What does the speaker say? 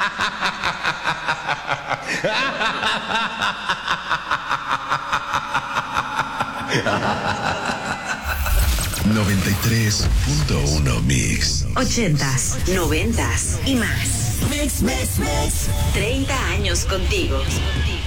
93.1 Mix. 80s, 90s y más. Mix. 30 años contigo.